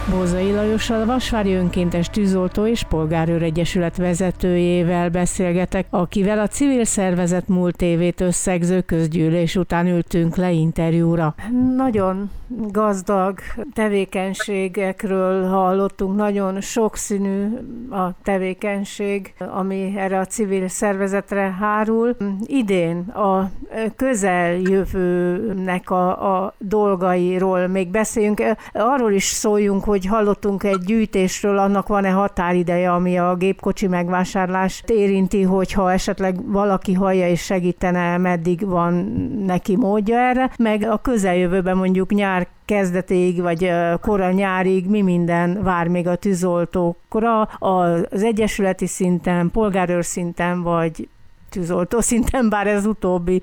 Borzai Lajossal, a Vasvári Önkéntes Tűzoltó és Polgárőr Egyesület vezetőjével beszélgetek, akivel a civil szervezet múlt évét összegző közgyűlés után ültünk le interjúra. Nagyon gazdag tevékenységekről hallottunk, nagyon sokszínű a tevékenység, ami erre a civil szervezetre hárul. Idén a közeljövőnek a dolgairól még beszéljünk. Arról is szóljunk, hogy hallottunk egy gyűjtésről, annak van-e határideje, ami a gépkocsi megvásárlást érinti, hogyha esetleg valaki hallja és segítene, meddig van neki módja erre, meg a közeljövőben mondjuk nyár kezdetéig, vagy kora nyárig mi minden vár még a tűzoltókra, az egyesületi szinten, polgárőr szinten, vagy tűzoltó szinten, bár ez utóbbi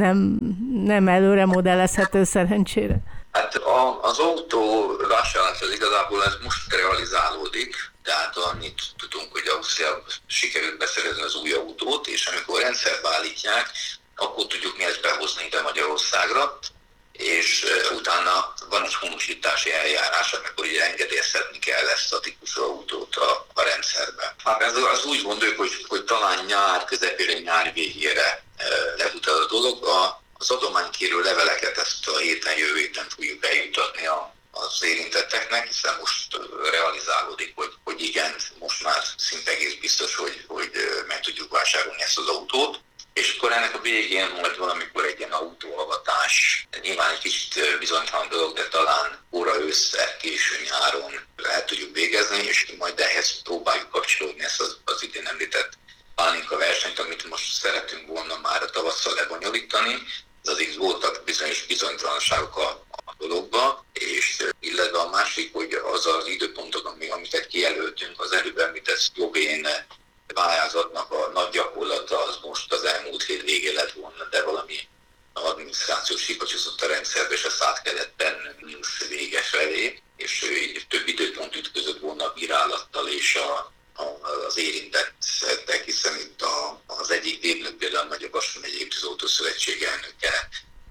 nem előre modellezhető szerencsére. Hát az autó vásárlás az igazából ez most realizálódik, tehát annyit tudunk, hogy Ausztriában sikerült beszerezni az új autót, és amikor rendszerbe állítják, akkor tudjuk mi ezt behozni ide Magyarországra, és utána van egy honosítási eljárás, amikor ugye engedélyeztetni kell ezt a típusú autót a rendszerbe. Hát ez az úgy gondoljuk, hogy talán nyár közepére, nyár végére lefut a dolog. Az adománykérő leveleket ezt a jövő héten fogjuk eljutatni az érintetteknek, hiszen most realizálódik, hogy igen, most már szinte egész biztos, hogy meg tudjuk vásárolni ezt az autót. És akkor ennek a végén majd valamikor egy ilyen autóavatás, nyilván egy kicsit bizonytalan dolog, de talán óra ősszel, késő nyáron el tudjuk végezni, és majd ehhez próbáljuk kapcsolódni ezt az idén említett Pálinka versenyt, amit most szeretünk volna már a tavasszal lebonyolítani. Addig voltak bizonyos bizonytalanságok a dologba, és illetve a másik, hogy az az időpontok, amit kijelöltünk, az előbb említett szlovén pályázatnak a nagy gyakorlata az most az elmúlt hét végén lett volna, de valami adminisztrációs hibacsizott a rendszerbe, és ezt át kellett tenni június vége felé, és így több időpont ütközött volna a bírálattal és az érintettek, hiszen itt az egyik védnök például Magyar Basston megyei tűzoltó szövetség elnöke,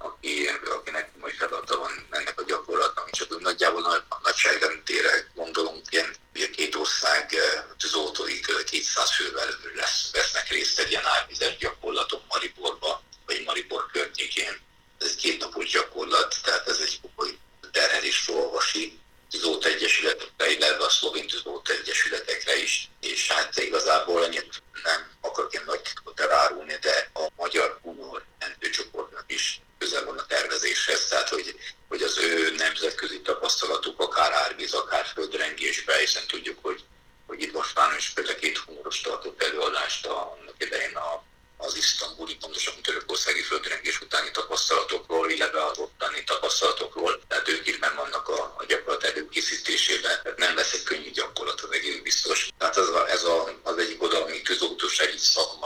akinek majd feladata van ennek a gyakorlatnak, csak úgy nagyjából a nagyságrendére gondolunk, ilyen két ország tűzoltói kb. 200 fővel vesznek részt egy ilyen árvizes gyakorlaton Mariborba, vagy Maribor környékén. Ez egy kétnapos gyakorlat, tehát ez egy komoly terhelés Vasi tűzoltó egyesületekre, illetve a szlovén tűzoltó egyesületekre is, és hát igazából annyit nem akarok ilyen nagy titkot elárulni, de a magyar humor mentőcsoportnak is közel van a tervezéshez, tehát hogy az ő nemzetközi tapasztalatuk, akár árvíz, akár földrengésben, hiszen tudjuk, hogy itt Vasváron is például 2 humoros tartott előadást annak idején az isztambuli, pontosabban törökországi földrengés utáni tapasztalatokról, illetve az ottani tapasztalatokról, tehát ők is benn vannak a gyakorlat előkészítésében, tehát nem lesz egy könnyű gyakorlat, az egész biztos. Tehát ez az egyik oldal, ami tűzoltósági szakma